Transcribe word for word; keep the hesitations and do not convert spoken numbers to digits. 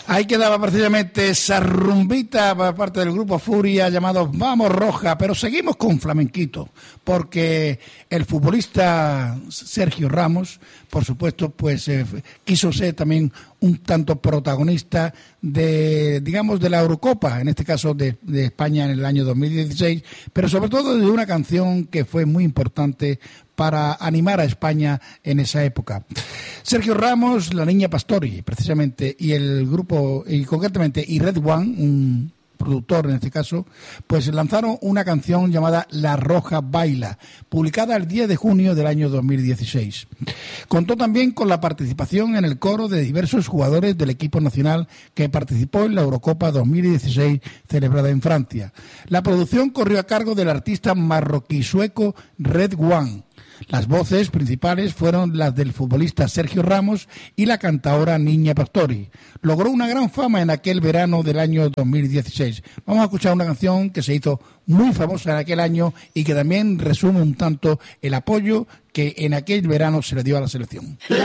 Ahí quedaba precisamente esa rumbita por parte del grupo Furia llamado Vamos Roja, pero seguimos con flamenquito, porque el futbolista Sergio Ramos, por supuesto, pues eh, quiso ser también un tanto protagonista de, digamos, de la Eurocopa, en este caso de, de España en el año dos mil dieciséis, pero sobre todo de una canción que fue muy importante para animar a España en esa época. Sergio Ramos, La Niña Pastori, precisamente, y el grupo, y concretamente, y Red One, un productor en este caso, pues lanzaron una canción llamada La Roja Baila, publicada el diez de junio del año dos mil dieciséis. Contó también con la participación en el coro de diversos jugadores del equipo nacional que participó en la Eurocopa dos mil dieciséis celebrada en Francia. La producción corrió a cargo del artista marroquí-sueco Red One. Las voces principales fueron las del futbolista Sergio Ramos y la cantaora Niña Pastori. Logró una gran fama en aquel verano del año dos mil dieciséis. Vamos a escuchar una canción que se hizo muy famosa en aquel año y que también resume un tanto el apoyo que en aquel verano se le dio a la selección.